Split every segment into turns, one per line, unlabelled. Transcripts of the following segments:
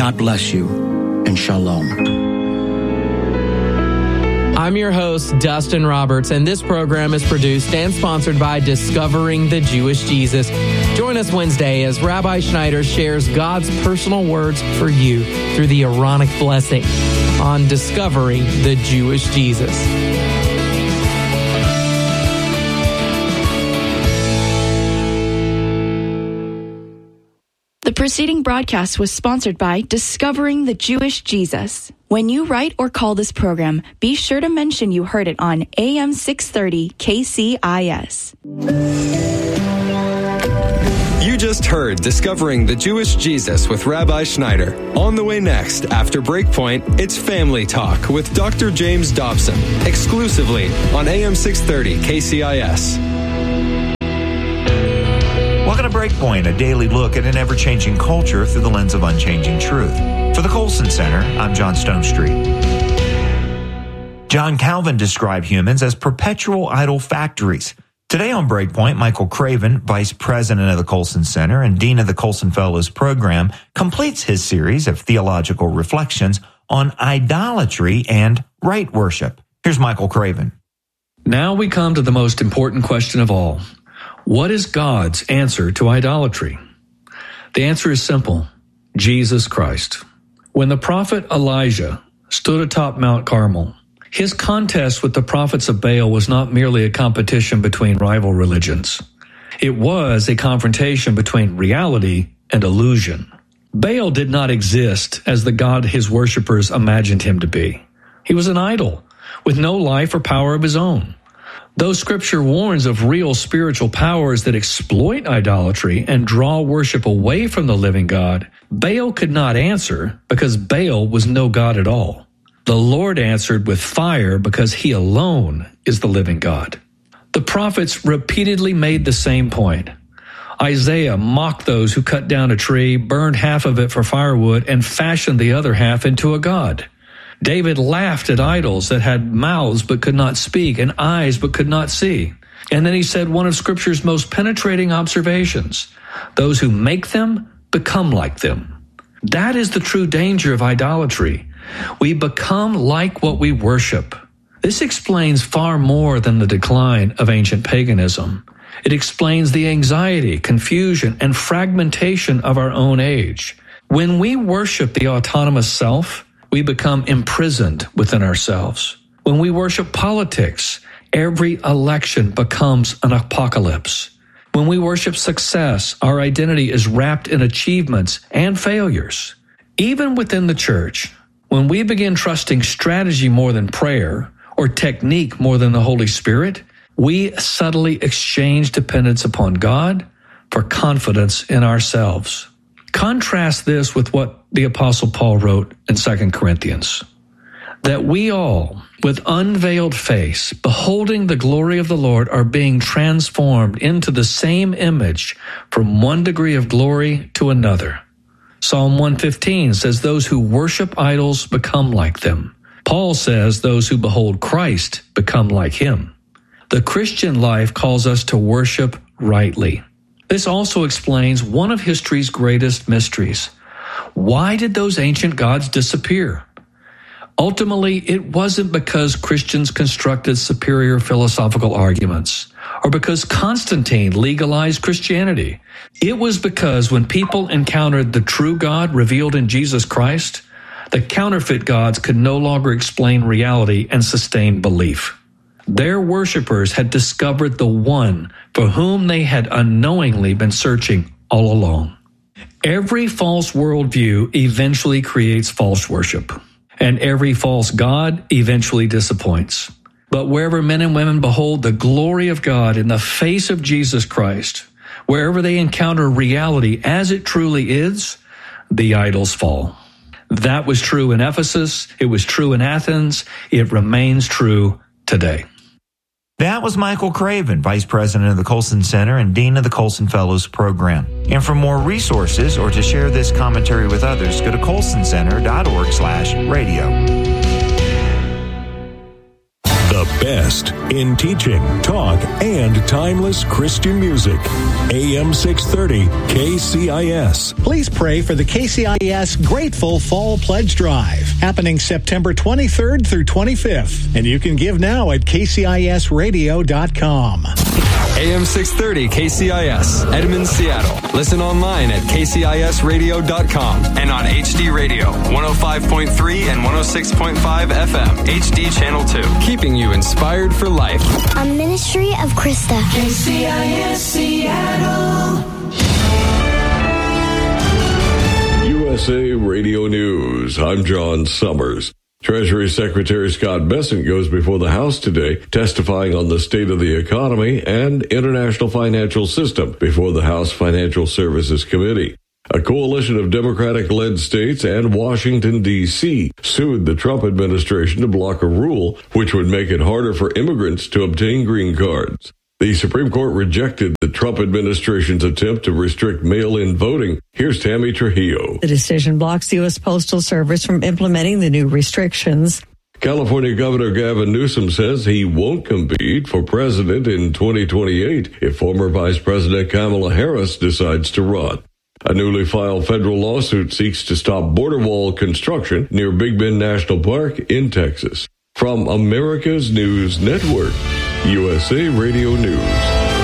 God bless you, and shalom.
I'm your host, Dustin Roberts, and this program is produced and sponsored by Discovering the Jewish Jesus. Join us Wednesday as Rabbi Schneider shares God's personal words for you through the Aaronic blessing on Discovering the Jewish Jesus.
The preceding broadcast was sponsored by Discovering the Jewish Jesus. When you write or call this program, be sure to mention you heard it on AM 630 KCIS.
You just heard Discovering the Jewish Jesus with Rabbi Schneider. On the way next, after Breakpoint, it's Family Talk with Dr. James Dobson, exclusively on AM 630 KCIS.
Welcome to Breakpoint, a daily look at an ever-changing culture through the lens of unchanging truth. For the Colson Center, I'm John Stonestreet. John Calvin described humans as perpetual idol factories. Today on Breakpoint, Michael Craven, Vice President of the Colson Center and Dean of the Colson Fellows Program, completes his series of theological reflections on idolatry and right worship. Here's Michael Craven.
Now we come to the most important question of all. What is God's answer to idolatry? The answer is simple: Jesus Christ. When the prophet Elijah stood atop Mount Carmel, his contest with the prophets of Baal was not merely a competition between rival religions. It was a confrontation between reality and illusion. Baal did not exist as the God his worshippers imagined him to be. He was an idol with no life or power of his own. Though Scripture warns of real spiritual powers that exploit idolatry and draw worship away from the living God, Baal could not answer because Baal was no God at all. The Lord answered with fire because he alone is the living God. The prophets repeatedly made the same point. Isaiah mocked those who cut down a tree, burned half of it for firewood, and fashioned the other half into a god. David laughed at idols that had mouths but could not speak and eyes but could not see. And then he said one of Scripture's most penetrating observations: those who make them become like them. That is the true danger of idolatry. We become like what we worship. This explains far more than the decline of ancient paganism. It explains the anxiety, confusion, and fragmentation of our own age. When we worship the autonomous self, we become imprisoned within ourselves. When we worship politics, every election becomes an apocalypse. When we worship success, our identity is wrapped in achievements and failures. Even within the church, when we begin trusting strategy more than prayer or technique more than the Holy Spirit, we subtly exchange dependence upon God for confidence in ourselves. Contrast this with what the Apostle Paul wrote in 2 Corinthians, that we all, with unveiled face, beholding the glory of the Lord, are being transformed into the same image from one degree of glory to another. Psalm 115 says those who worship idols become like them. Paul says those who behold Christ become like him. The Christian life calls us to worship rightly. This also explains one of history's greatest mysteries. Why did those ancient gods disappear? Ultimately, it wasn't because Christians constructed superior philosophical arguments or because Constantine legalized Christianity. It was because when people encountered the true God revealed in Jesus Christ, the counterfeit gods could no longer explain reality and sustain belief. Their worshipers had discovered the one for whom they had unknowingly been searching all along. Every false worldview eventually creates false worship, and every false god eventually disappoints. But wherever men and women behold the glory of God in the face of Jesus Christ, wherever they encounter reality as it truly is, the idols fall. That was true in Ephesus, it was true in Athens, it remains true today.
That was Michael Craven, Vice President of the Colson Center and Dean of the Colson Fellows Program. And for more resources or to share this commentary with others, go to colsoncenter.org/radio.
The best in teaching, talk, and timeless Christian music. AM 630 KCIS.
Please pray for the KCIS Grateful Fall Pledge Drive, happening September 23rd through 25th. And you can give now at kcisradio.com.
AM 630 KCIS, Edmond, Seattle. Listen online at kcisradio.com and on HD Radio, 105.3 and 106.5 FM, HD Channel 2. Keeping you inspired for life.
A ministry of Krista.
KCIS Seattle.
USA Radio News. I'm John Summers. Treasury Secretary Scott Bessent goes before the House today, testifying on the state of the economy and international financial system before the House Financial Services Committee. A coalition of Democratic-led states and Washington, D.C. sued the Trump administration to block a rule which would make it harder for immigrants to obtain green cards. The Supreme Court rejected the Trump administration's attempt to restrict mail-in voting. Here's Tammy Trujillo.
The decision blocks the U.S. Postal Service from implementing the new restrictions.
California Governor Gavin Newsom says he won't compete for president in 2028 if former Vice President Kamala Harris decides to run. A newly filed federal lawsuit seeks to stop border wall construction near Big Bend National Park in Texas. From America's News Network, USA Radio News.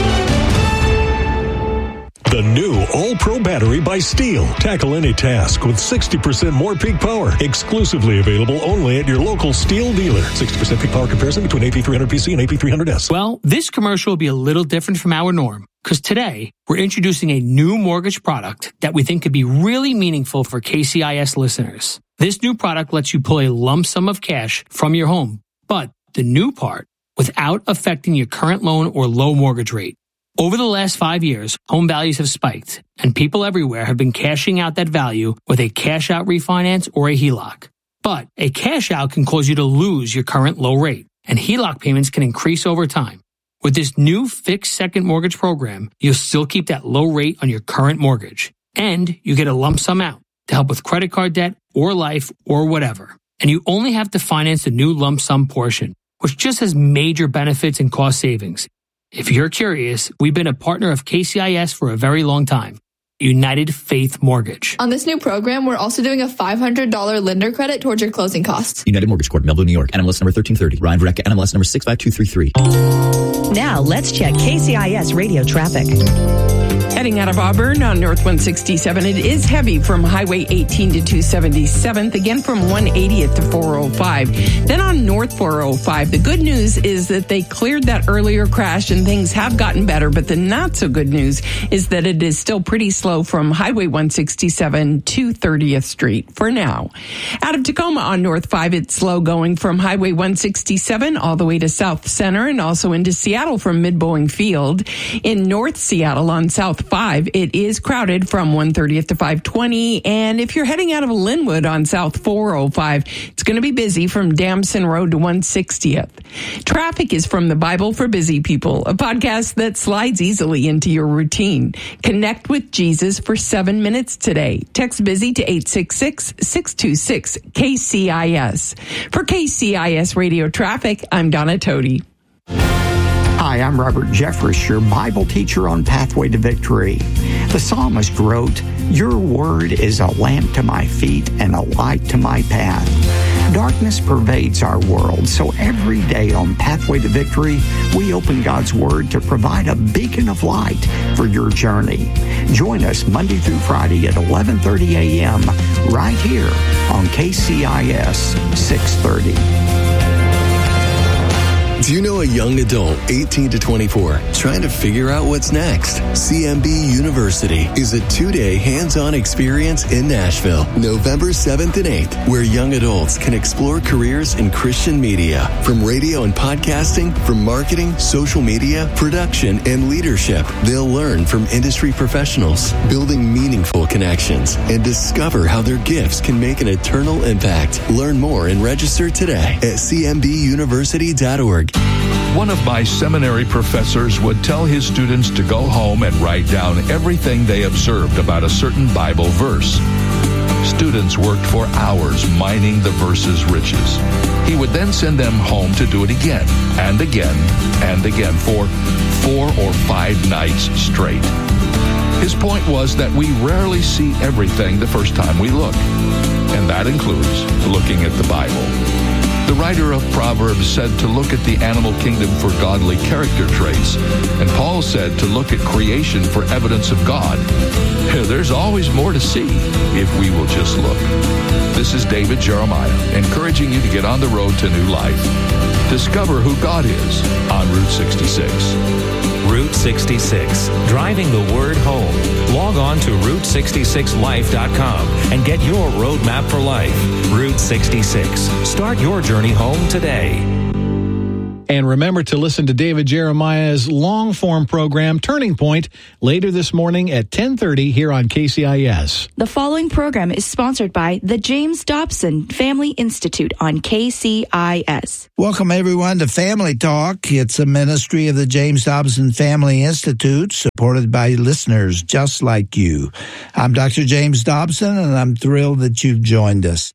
The new All-Pro battery by Steel. Tackle any task with 60% more peak power. Exclusively available only at your local Steel dealer. 60% peak power comparison between AP300PC and AP300S.
Well, this commercial will be a little different from our norm, because today we're introducing a new mortgage product that we think could be really meaningful for KCIS listeners. This new product lets you pull a lump sum of cash from your home, but the new part, without affecting your current loan or low mortgage rate. Over the last 5 years, home values have spiked, and people everywhere have been cashing out that value with a cash-out refinance or a HELOC. But a cash-out can cause you to lose your current low rate, and HELOC payments can increase over time. With this new fixed second mortgage program, you'll still keep that low rate on your current mortgage, and you get a lump sum out to help with credit card debt or life or whatever. And you only have to finance the new lump sum portion, which just has major benefits and cost savings. If you're curious, we've been a partner of KCIS for a very long time. United Faith Mortgage.
On this new program, we're also doing a $500 lender credit towards your closing costs.
United Mortgage Corp, Melville, New York. NMLS number 1330. Ryan Verrecka, NMLS number 65233.
Now let's check KCIS radio traffic.
Heading out of Auburn on North 167, it is heavy from Highway 18 to 277th, again from 180th to 405. Then on North 405, the good news is that they cleared that earlier crash and things have gotten better, but the not so good news is that it is still pretty slow from Highway 167 to 30th Street for now. Out of Tacoma on North 5, it's slow going from Highway 167 all the way to South Center and also into Seattle from Mid-Boeing Field. In North Seattle on South 5, it is crowded from 130th to 520. And if you're heading out of Linwood on South 405, it's going to be busy from Damson Road to 160th. Traffic is from the Bible for Busy People, a podcast that slides easily into your routine. Connect with Jesus for 7 minutes today. Text BUSY to 866-626-KCIS. For KCIS Radio Traffic, I'm Donna Toti.
Hi, I'm Robert Jeffress, your Bible teacher on Pathway to Victory. The psalmist wrote, "Your word is a lamp to my feet and a light to my path." Darkness pervades our world, so every day on Pathway to Victory, we open God's Word to provide a beacon of light for your journey. Join us Monday through Friday at 11:30 a.m. right here on KCIS 630.
Do you know a young adult, 18 to 24, trying to figure out what's next? CMB University is a 2-day hands-on experience in Nashville, November 7th and 8th, where young adults can explore careers in Christian media, from radio and podcasting, from marketing, social media, production, and leadership. They'll learn from industry professionals, building meaningful connections, and discover how their gifts can make an eternal impact. Learn more and register today at cmbuniversity.org.
One of my seminary professors would tell his students to go home and write down everything they observed about a certain Bible verse. students worked for hours mining the verse's riches. He would then send them home to do it again and again and again for 4 or 5 nights straight. His point was that we rarely see everything the first time we look, and that includes looking at the Bible. The writer of Proverbs said to look at the animal kingdom for godly character traits, and Paul said to look at creation for evidence of God. There's always more to see if we will just look. This is David Jeremiah, encouraging you to get on the road to new life. Discover who God is on Route 66.
Route 66, driving the word home. Log on to Route66Life.com and get your roadmap for life. Route 66. Start your journey home today.
And remember to listen to David Jeremiah's long-form program, Turning Point, later this morning at 10:30 here on KCIS.
The following program is sponsored by the James Dobson Family Institute on KCIS.
Welcome, everyone, to Family Talk. It's a ministry of the James Dobson Family Institute, supported by listeners just like you. I'm Dr. James Dobson, and I'm thrilled that you've joined us.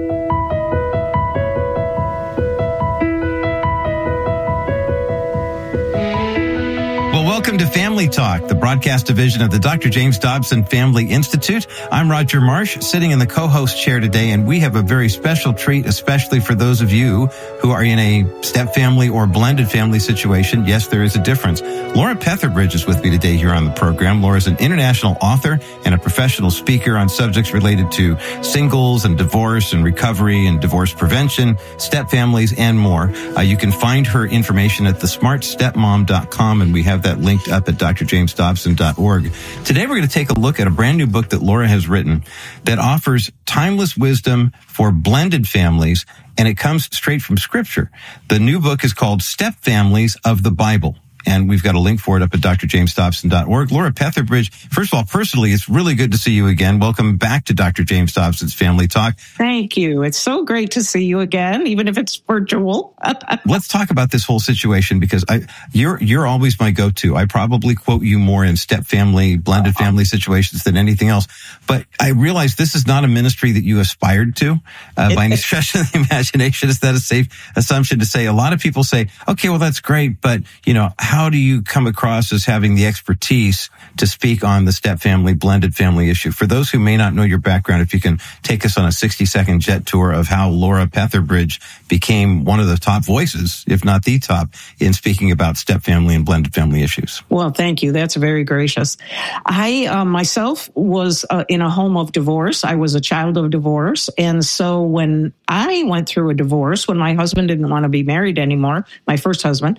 Welcome to Family Talk, the broadcast division of the Dr. James Dobson Family Institute. I'm Roger Marsh, sitting in the co-host chair today, and we have a very special treat, especially for those of you who are in a step family or blended family situation. Yes, there is a difference. Laura Petherbridge is with me today here on the program. Laura is an international author and a professional speaker on subjects related to singles and divorce and recovery and divorce prevention, step families, and more. You can find her information at thesmartstepmom.com, and we have that linked up at drjamesdobson.org. Today we're going to take a look at a brand new book that Laura has written that offers timeless wisdom for blended families, and it comes straight from Scripture. The new book is called Step Families of the Bible, and we've got a link for it up at drjamesdobson.org. Laura Petherbridge, first of all, personally, it's really good to see you again. Welcome back to Dr. James Dobson's Family Talk.
Thank you. It's so great to see you again, even if it's virtual.
Let's talk about this whole situation, because you're always my go-to. I probably quote you more in step family, blended family situations than anything else. But I realize this is not a ministry that you aspired to by any stretch of the imagination. Is that a safe assumption to say? A lot of people say, okay, well, that's great, but, how do you come across as having the expertise to speak on the step family, blended family issue? For those who may not know your background, if you can take us on a 60-second jet tour of how Laura Petherbridge became one of the top voices, if not the top, in speaking about step family and blended family issues.
Well, thank you. That's very gracious. I myself was in a home of divorce. I was a child of divorce. And so when I went through a divorce, when my husband didn't want to be married anymore, my first husband,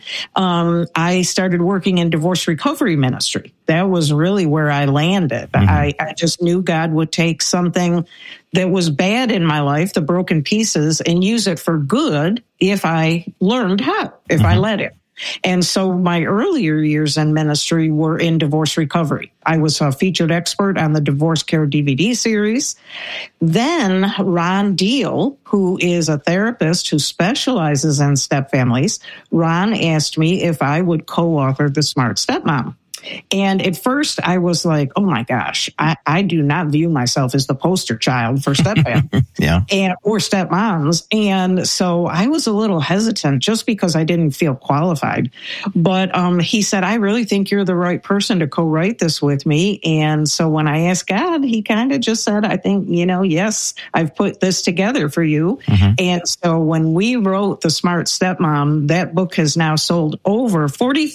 I started working in divorce recovery ministry. That was really where I landed. Mm-hmm. I just knew God would take something that was bad in my life, the broken pieces, and use it for good if I learned how, if I let it. And so my earlier years in ministry were in divorce recovery. I was a featured expert on the Divorce Care DVD series. Then Ron Deal, who is a therapist who specializes in step families, Ron asked me if I would co-author The Smart Stepmom. And at first I was like, oh my gosh, I do not view myself as the poster child for stepfamily or stepmoms. And so I was a little hesitant just because I didn't feel qualified. But he said, I really think you're the right person to co-write this with me. And so when I asked God, he kind of just said, I think, yes, I've put this together for you. Mm-hmm. And so when we wrote The Smart Stepmom, that book has now sold over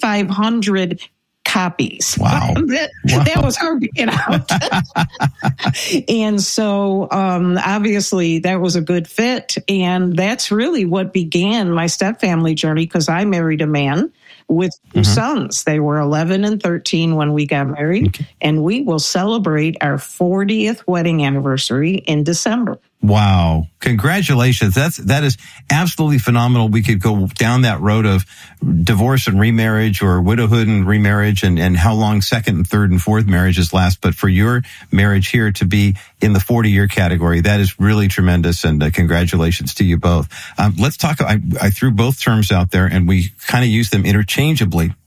4,500 copies.
Wow.
That was hard to get out. And so obviously that was a good fit. And that's really what began my stepfamily journey, because I married a man with two sons. They were 11 and 13 when we got married, and we will celebrate our 40th wedding anniversary in December.
Wow. Congratulations. That is absolutely phenomenal. We could go down that road of divorce and remarriage, or widowhood and remarriage, and how long second and third and fourth marriages last. But for your marriage here to be in the 40-year category, that is really tremendous. And congratulations to you both. Let's talk. I threw both terms out there, and we kind of use them interchangeably.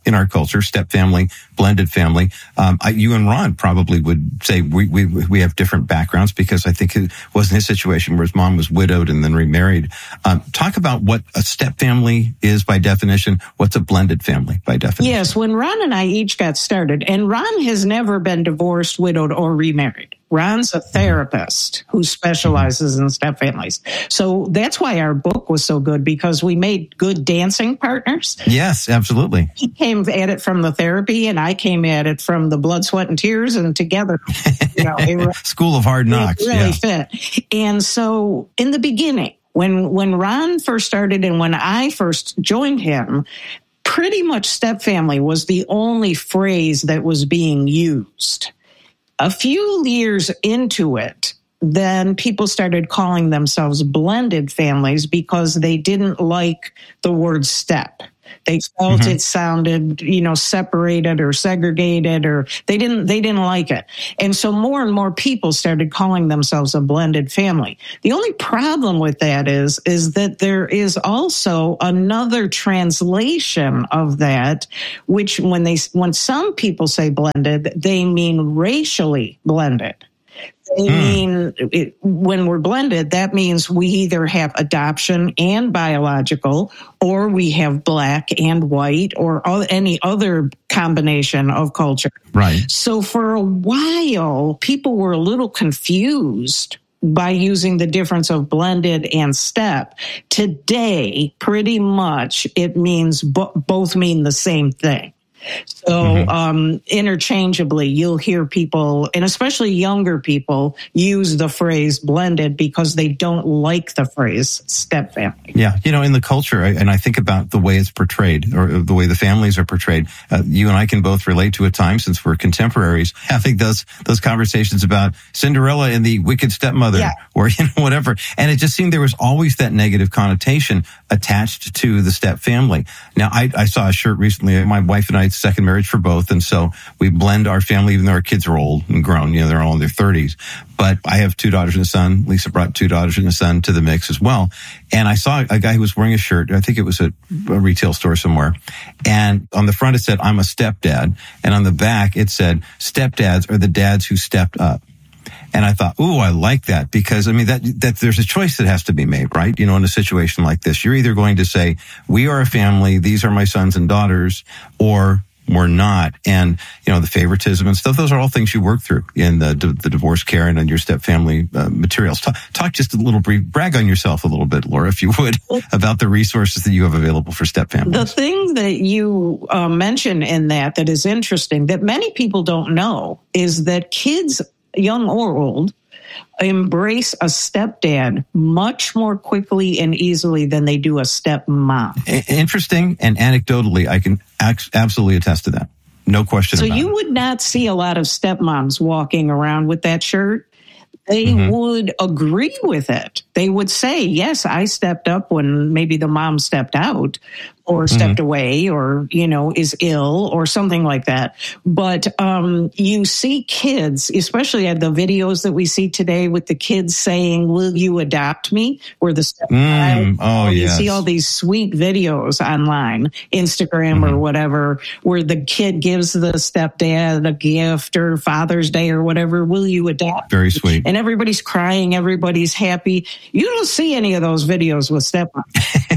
in our culture, step family, blended family. You and Ron probably would say we have different backgrounds, because I think it wasn't his situation where his mom was widowed and then remarried. Talk about what a step family is by definition. What's a blended family by definition?
Yes, when Ron and I each got started, and Ron has never been divorced, widowed, or remarried. Ron's a therapist who specializes in step families. So that's why our book was so good, because we made good dancing partners.
Yes, absolutely.
He came at it from the therapy, and I came at it from the blood, sweat, and tears, and together,
School of Hard Knocks.
It really fit. And so in the beginning, when Ron first started and when I first joined him, pretty much step family was the only phrase that was being used. A few years into it, then people started calling themselves blended families because they didn't like the word step. They felt it sounded, separated or segregated, or they didn't like it. And so more and more people started calling themselves a blended family. The only problem with that is that there is also another translation of that, which when some people say blended, they mean racially blended. They mean when we're blended, that means we either have adoption and biological, or we have black and white, or any other combination of culture.
Right.
So for a while, people were a little confused by using the difference of blended and step. Today, pretty much it means both mean the same thing. So interchangeably, you'll hear people, and especially younger people, use the phrase blended because they don't like the phrase step family.
Yeah. In the culture, and I think about the way it's portrayed, or the way the families are portrayed. You and I can both relate to a time, since we're contemporaries, having those conversations about Cinderella and the wicked stepmother, or whatever. And it just seemed there was always that negative connotation attached to the step family. Now, I saw a shirt recently. My wife and I, second marriage for both, and so we blend our family, even though our kids are old and grown. They're all in their 30s. But I have 2 daughters and a son. Lisa brought 2 daughters and a son to the mix as well. And I saw a guy who was wearing a shirt. I think it was at a retail store somewhere. And on the front it said, "I'm a stepdad," and on the back it said, "Stepdads are the dads who stepped up." And I thought, ooh, I like that, because that there's a choice that has to be made, right? In a situation like this, you're either going to say, we are a family, these are my sons and daughters, or we're not. And, the favoritism and stuff, those are all things you work through in the divorce care and on your step family materials. Talk just a little brief, brag on yourself a little bit, Laura, if you would, about the resources that you have available for step families.
The thing that you mentioned in that is interesting, that many people don't know, is that kids, young or old, embrace a stepdad much more quickly and easily than they do a stepmom.
Interesting, and anecdotally, I can absolutely attest to that. No question about it.
So you would not see a lot of stepmoms walking around with that shirt. They would agree with it. They would say, yes, I stepped up when maybe the mom stepped out or stepped away, or, is ill or something like that. But you see kids, especially at the videos that we see today with the kids saying, "Will you adopt me?" Or the stepchild. You see all these sweet videos online, Instagram or whatever, where the kid gives the stepdad a gift, or Father's Day or whatever. "Will you adopt?"
Very sweet.
And everybody's crying, everybody's happy. You don't see any of those videos with stepmoms.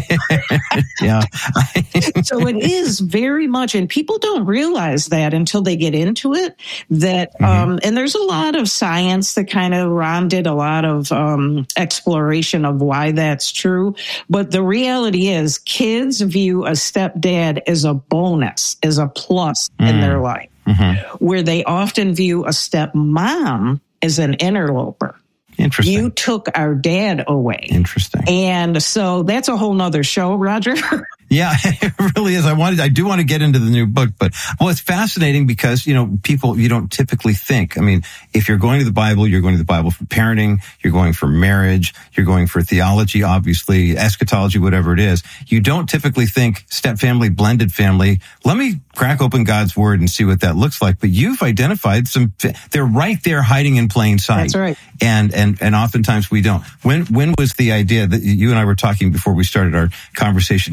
Yeah.
So it is very much, and people don't realize that until they get into it, that, and there's a lot of science that Ron did a lot of exploration of why that's true. But the reality is kids view a stepdad as a bonus, as a plus in their life, where they often view a stepmom as an interloper.
Interesting.
You took our dad away.
Interesting.
And so that's a whole nother show, Roger.
Yeah, it really is. I do want to get into the new book, but it's fascinating because, people, you don't typically think. If you're going to the Bible, you're going to the Bible for parenting, you're going for marriage, you're going for theology, obviously, eschatology, whatever it is. You don't typically think step family, blended family. Let me crack open God's word and see what that looks like. But you've identified they're right there hiding in plain sight.
That's right.
And oftentimes we don't. When was the idea that you and I were talking before we started our conversation here on the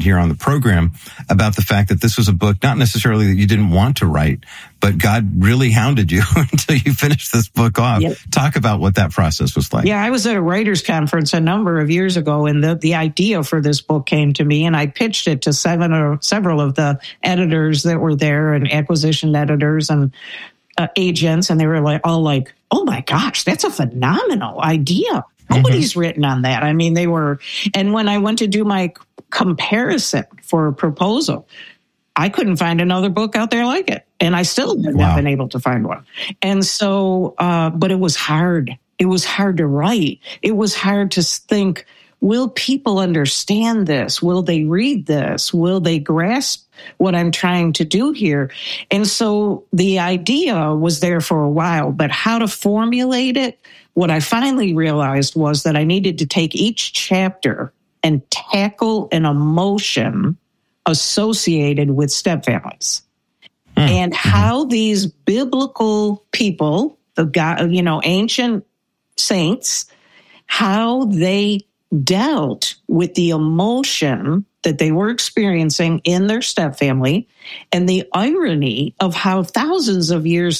program about the fact that this was a book, not necessarily that you didn't want to write, but God really hounded you until you finished this book off. Yep. Talk about what that process was like.
Yeah, I was at a writers' conference a number of years ago, and the idea for this book came to me, and I pitched it to several of the editors that were there, and acquisition editors and agents, and they were all like, oh my gosh, that's a phenomenal idea. Nobody's written on that. I mean, and when I went to do my comparison for a proposal, I couldn't find another book out there like it. And I still have not been able to find one. And so, but it was hard. It was hard to write. It was hard to think, will people understand this? Will they read this? Will they grasp what I'm trying to do here? And so the idea was there for a while, but how to formulate it, what I finally realized was that I needed to take each chapter and tackle an emotion associated with stepfamilies and how these biblical people, ancient saints, how they dealt with the emotion that they were experiencing in their stepfamily, and the irony of how thousands of years